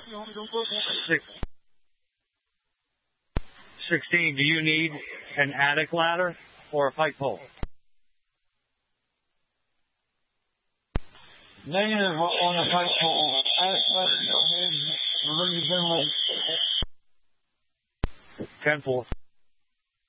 16, do you need an attic ladder or a pike pole? Negative on the pike pole. Attic ladder, go ahead. 10-4.